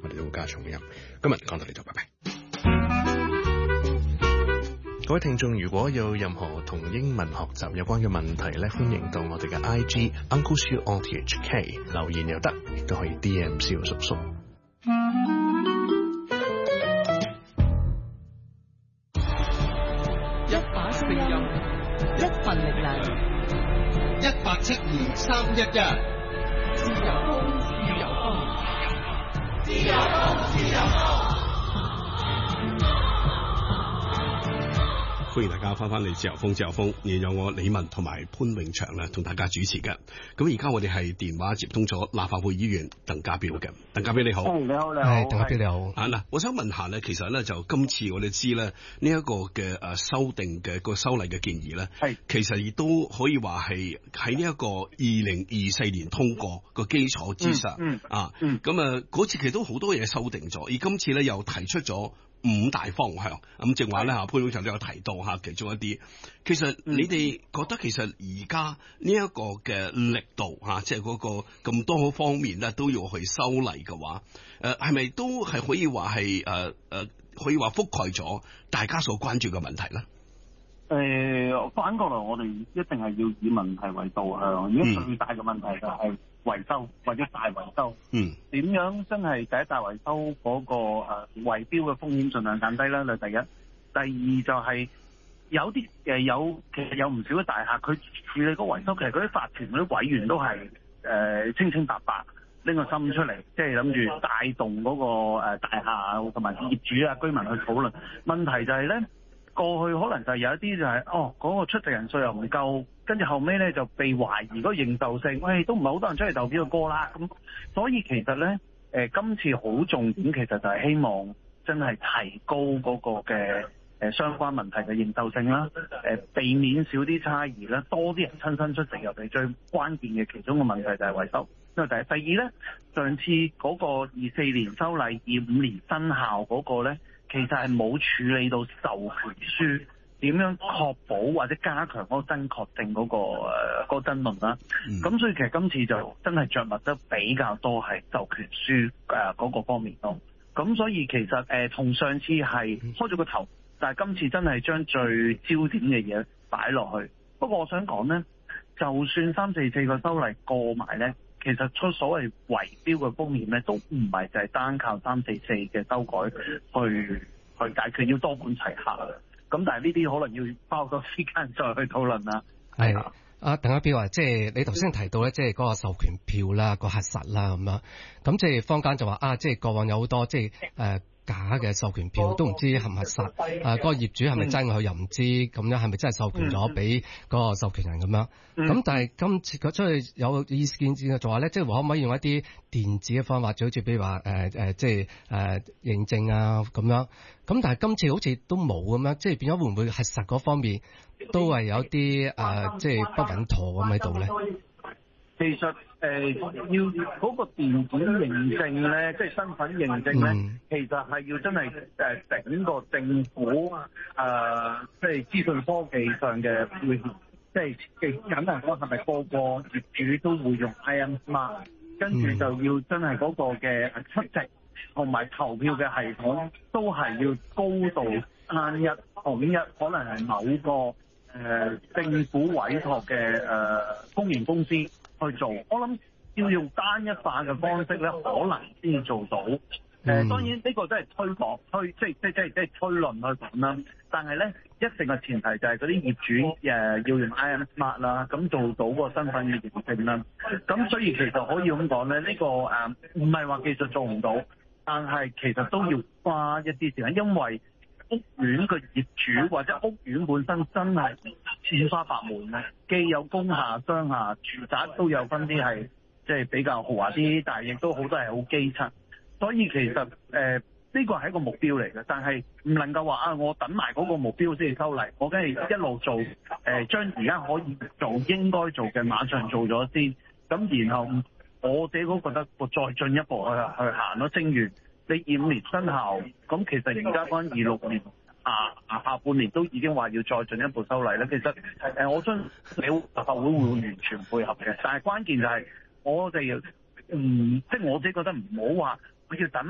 哋都會加重音。今日講到呢度，拜拜。各位聽眾，如果有任何同英文學習有關嘅問題咧，歡迎到我哋嘅 IG Uncle Siu RTHK 留言又得，亦都可以 DM 蕭叔叔。 一把聲音，一份力量 ，172-311。 自由風，自由風， 自由風，自由風。 歡迎大家翻嚟自由風，自由風，亦有我李文同埋潘永祥咧，同大家主持嘅。咁而家我哋係電話接通咗立法會議員鄧家彪嘅。鄧家彪你好。 你好，你好。 係鄧家彪你好。 嗱，我想問下咧，其實咧就今次我哋知咧呢一個嘅修訂嘅個修例嘅建議咧，係其實亦都可以話係喺呢一個2024年通過個基礎之上，咁嗰次其實都好多嘢修訂咗，而今次咧又提出咗5大方向，咁正話咧潘永祥都有提到其中一啲。其實你哋覺得其實而家呢一個嘅力度即係嗰個咁多方面咧都要去修例嘅話，係咪都係可以話係可以話覆蓋咗大家所關注嘅問題咧？ 反過來我哋一定係要以問題為導向。而家最大嘅問題就係維修或者大維修。點樣真係第一大維修嗰個圍標嘅風險盡量減低啦？第一，第二就係有啲其實有唔少嘅大廈，佢處理嗰個維修，其實嗰啲法團嗰啲委員都係清清白白拎個心出嚟，即係諗住帶動嗰個大廈同埋業主啊居民去討論。問題就係咧，過去可能就有一啲就係嗰個出席人數又唔夠，跟住後尾咧就被懷疑嗰個認受性，都唔係好多人出嚟投票過啦。咁所以其實咧今次好重點，其實就係希望真係提高嗰個嘅相關問題嘅認受性啦，避免少啲差異啦，多啲人親身出席，尤其最關鍵嘅其中嘅問題就係維修。因為第二咧，上次嗰個24年修例25年生效嗰個咧，其實係冇處理到授權書點樣確保或者加強嗰個真確性嗰個爭論啦。咁所以其實今次就真係着墨得比較多係授權書嗰個方面咯。咁所以其實同上次係開咗個頭，但係今次真係將最焦點嘅嘢擺落去。不過我想講呢，就算344個修例過埋呢，其實出所謂圍標嘅風險呢，都唔係就係單靠344嘅修改去解決，要多管齊下嘅。咁但係呢啲可能要花好多時間再去討論啦。 係鄧家彪即係你頭先提到咧，即係嗰個授權票啦、個核實啦咁樣。咁即係坊間就話即係過往有好多即係假嘅授權票，都唔知合唔合實。嗰個業主係咪真，佢又唔知，咁樣係咪真係授權咗俾嗰個授權人咁樣？咁但係今次佢出去有意見就話咧，即係可唔可以用一啲電子嘅方法，就好似比如話即係認證啊咁樣。咁但係今次好似都冇咁樣，即係變咗會唔會核實嗰方面都係有啲即係不穩妥咁喺度咧？ 其實要嗰個電子認證咧，即係身份認證咧，其實係要真係整個政府即係資訊科技上嘅配合，即係簡單講係咪個個業主都會用 IM Smart， 跟住就要真係嗰個嘅出席同埋投票嘅系統都係要高度單一統一，可能係某個政府委託嘅公營公司去做。我諗要用單一化嘅方式咧，可能先至做到。當然呢個都係推廣即係推論去講啦。但係咧，一定嘅前提就係嗰啲業主要用 IM Smart 啦，咁做到個身份嘅認證啦。咁所以其實可以咁講咧，呢個唔係話技術做唔到，但係其實都要花一啲時間，因為屋苑嘅業主或者屋苑本身真係五花八門咧，既有工廈、商廈、住宅都有分啲係即係比較豪華啲，但係亦都好多係好基層。所以其實呢個係一個目標嚟嘅，但係唔能夠話我等埋嗰個目標先至修例，我梗係一路做將而家可以做應該做嘅馬上做咗先，咁然後我自己都覺得再進一步去行咯。正如你25年生效，咁其實而家翻26年下半年都已經話要再進一步修例咧。其實我相信立法會會完全配合嘅，但係關鍵就係我哋即係我自己覺得唔好話我要等